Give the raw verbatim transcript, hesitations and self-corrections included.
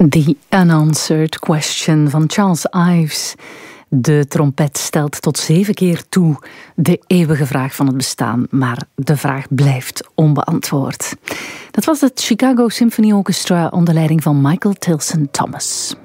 The Unanswered Question van Charles Ives. De trompet stelt tot zeven keer toe de eeuwige vraag van het bestaan, maar de vraag blijft onbeantwoord. Dat was het Chicago Symphony Orchestra onder leiding van Michael Tilson Thomas.